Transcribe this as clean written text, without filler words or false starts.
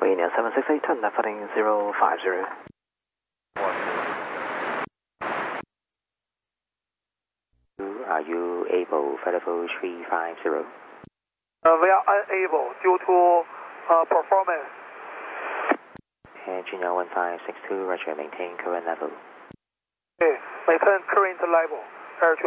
Vienna 768, turn left heading 050. Are you able, Federal 350? We are unable due to performance. And Junior 1562, Roger, maintain current level. Okay, maintain current level.